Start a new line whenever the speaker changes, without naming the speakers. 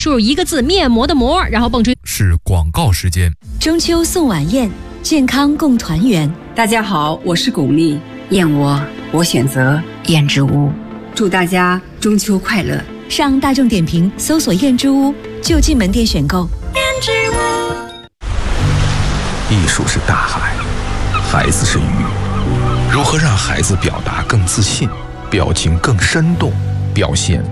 输入一个字面膜的膜，然后蹦出
是广告时间。
中秋送晚宴，健康共团圆。
大家好，我是巩俐，燕窝我选择燕之屋，祝大家中秋快乐。
上大众点评搜索燕之屋，就近门店选购。燕之屋。
艺术是大海，孩子是鱼，如何让孩子表达更自信，表情更生动，表现